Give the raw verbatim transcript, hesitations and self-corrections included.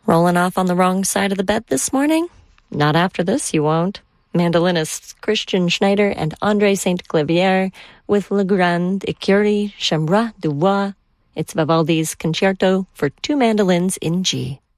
Rolling off on the wrong side of the bed this morning? Not after this, you won't. Mandolinists Christian Schneider and André Saint-Clavier with Le Grand Écurie Chambre du Bois. It's Vivaldi's Concerto for Two Mandolins in G.